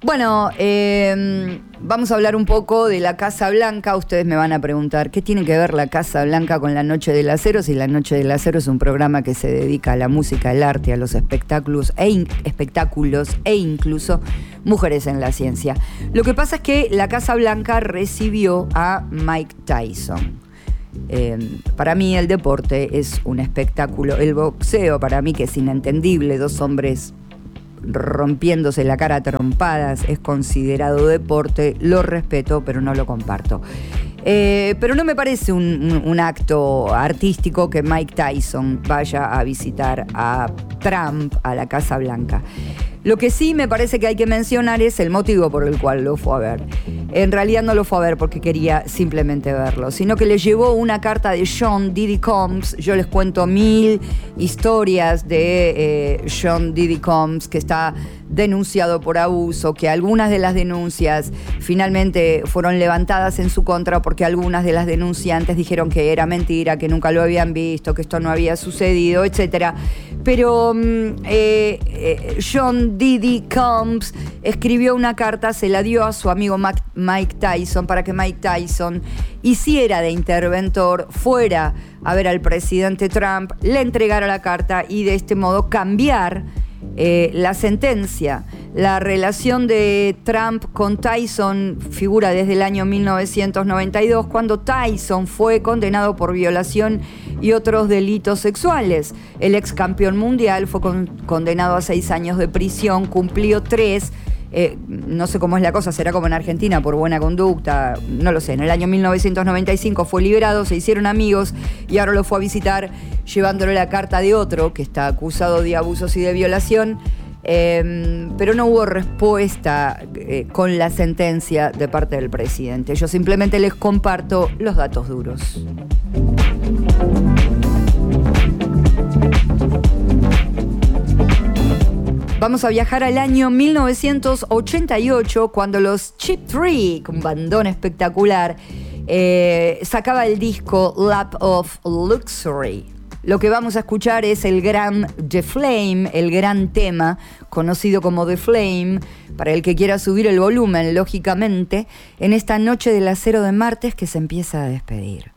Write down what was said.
Bueno, vamos a hablar un poco de la Casa Blanca. Ustedes me van a preguntar, ¿qué tiene que ver la Casa Blanca con la Noche del Acero? Si la Noche del Acero es un programa que se dedica a la música, al arte, a los espectáculos e incluso mujeres en la ciencia. Lo que pasa es que la Casa Blanca recibió a Mike Tyson. Para mí el deporte es un espectáculo. El boxeo para mí, que es inentendible, dos hombres rompiéndose la cara a trompadas, es considerado deporte. Lo respeto, pero no lo comparto. Pero no me parece un acto artístico que Mike Tyson vaya a visitar a Trump a la Casa Blanca. Lo que sí me parece que hay que mencionar es el motivo por el cual lo fue a ver. En realidad no lo fue a ver porque quería simplemente verlo, sino que le llevó una carta de Sean Diddy Combs. Yo les cuento 1000 historias de Sean Diddy Combs, que está denunciado por abuso, que algunas de las denuncias finalmente fueron levantadas en su contra porque algunas de las denunciantes dijeron que era mentira, que nunca lo habían visto, que esto no había sucedido, etc. Pero Sean Diddy Combs escribió una carta, se la dio a su amigo Mike Tyson para que Mike Tyson hiciera de interventor, fuera a ver al presidente Trump, le entregara la carta y de este modo cambiar la sentencia. La relación de Trump con Tyson figura desde el año 1992, cuando Tyson fue condenado por violación y otros delitos sexuales. El ex campeón mundial fue condenado a 6 años de prisión, cumplió 3. No sé cómo es la cosa, será como en Argentina, por buena conducta, no lo sé. En el año 1995 fue liberado, se hicieron amigos y ahora lo fue a visitar llevándole la carta de otro que está acusado de abusos y de violación. Pero no hubo respuesta con la sentencia de parte del presidente. Yo simplemente les comparto los datos duros. Vamos a viajar al año 1988, cuando los Cheap Trick, un bandón espectacular, sacaba el disco Lap of Luxury. Lo que vamos a escuchar es el gran The Flame, el gran tema conocido como The Flame, para el que quiera subir el volumen, lógicamente, en esta noche del acero de martes que se empieza a despedir.